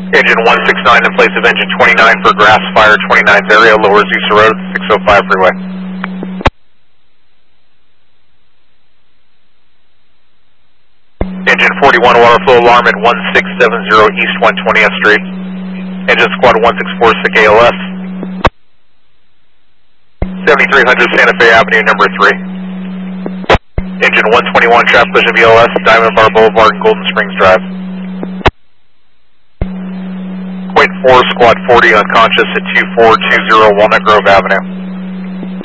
Engine 169 in place of engine 29 for grass fire 29's area, lower Azusa Road, 605 freeway. Engine 41 water flow alarm at 1670 East 120th Street. Engine squad 164 SIC ALS. 7300 Santa Fe Avenue, number 3. Engine 121 traffic collision BLS, Diamond Bar Boulevard and Golden Springs Drive. Point 4, squad 40 unconscious at 2420 Walnut Grove Avenue.